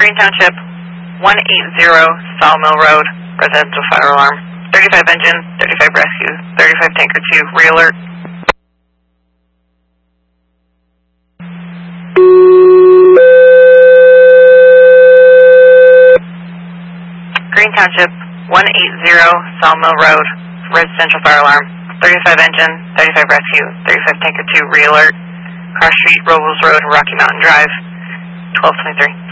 Green Township, 180 Sawmill Road, residential fire alarm. 35 engine, 35 rescue, 35 tanker 2, re-alert. Green Township, 180 Sawmill Road, residential fire alarm. 35 engine, 35 rescue, 35 tanker 2, re-alert. Cross Street, Robles Road, Rocky Mountain Drive, 1223.